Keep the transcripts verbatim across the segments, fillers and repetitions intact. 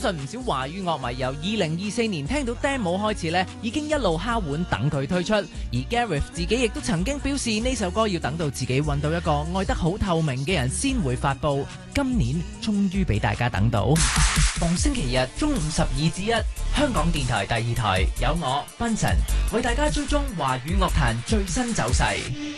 信唔少華語樂迷由二零二四年聽到 demo 開始呢，已經一路敲碗等佢推出。而 Gareth 自己亦都曾經表示呢首歌要等到自己揾到一個愛得好透明嘅人先會發佈。今年終於俾大家等到。逢星期日中午十二至一，香港電台第二台有我賓臣為大家追蹤華語樂壇最新走勢。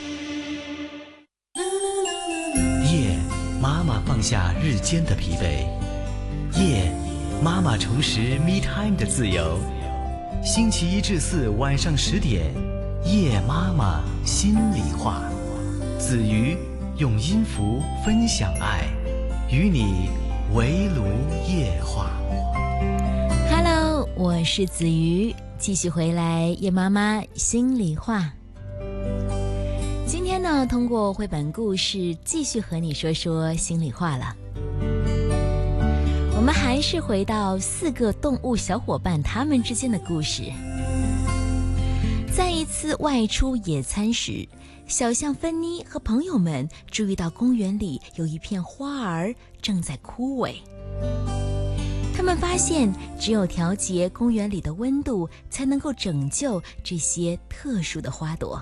夜，媽媽放下日間的疲憊。夜，媽媽重拾 me time 的自由。星期一至四晚上十點，夜媽媽心裏話。子瑜用音符分享愛，與你圍爐夜話。 Hello， 我是子瑜，繼續回來夜媽媽心裡話。今天呢，通過繪本故事繼續和你說說心裡話了。我們還是回到四個動物小夥伴他們之間的故事。在一次外出野餐時，小象芬妮和朋友們注意到公園裡有一片花兒正在枯萎。他們發現只有調節公園裡的溫度才能夠拯救這些特殊的花朵。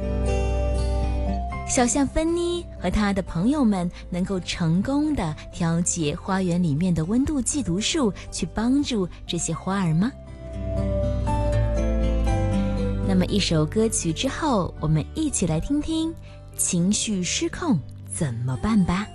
小象芬妮和他的朋友們能夠成功地調節花園裡面的溫度計讀數，去幫助這些花兒嗎？那麼一首歌曲之後，我們一起來聽聽情緒失控怎麼辦吧。